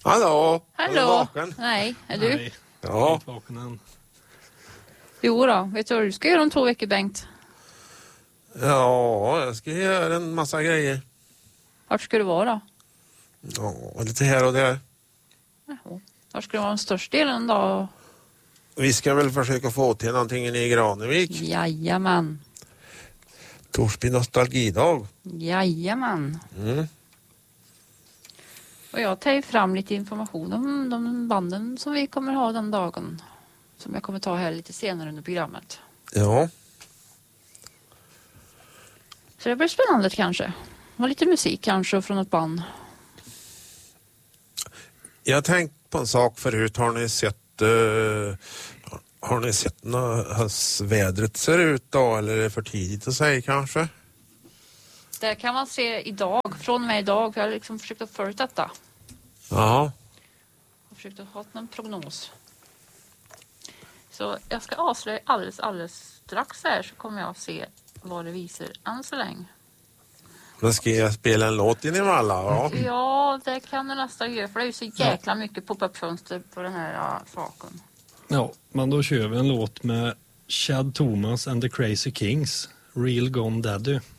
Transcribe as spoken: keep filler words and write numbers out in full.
Hallå? Hallå? Är du vaken? Nej, är du? Nej, Ja. jag är inte vaken än. Jo då, vet du vad du ska göra om två veckor, Bengt? Ja, jag ska göra en massa grejer. Vart ska du vara då? Ja, lite här och där. Jaha. Vart ska du vara den största delen då? Vi ska väl försöka få till någonting i Granevik. Jajamän. Torsby nostalgidag. Jajamän. Mm. Och jag tar fram lite information om de banden som vi kommer ha den dagen. Som jag kommer ta här lite senare under programmet. Ja. Så det blir spännande kanske. Och lite musik kanske från ett band. Jag har tänkt på en sak förut. Har ni sett uh, har ni sett hur vädret ser ut då? Eller är det för tidigt att säga kanske? Det kan man se idag, från och med idag. För jag har liksom försökt att följa detta. Ja. Jag har försökt att ha någon prognos. Så jag ska avslöja alldeles, alldeles strax här så kommer jag att se vad det visar än så länge. Men ska jag spela en låt in i alla? Ja. Ja, det kan du nästan göra för det är ju så jäkla mycket pop-up-fönster på den här ja, saken. Ja, men då kör vi en låt med Chad Thomas and the Crazy Kings, Real Gone Daddy.